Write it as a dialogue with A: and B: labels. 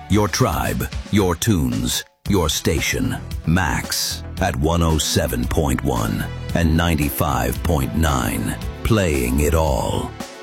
A: Your tribe, your tunes, your station. Max at 107.1 and 95.9. Playing it all.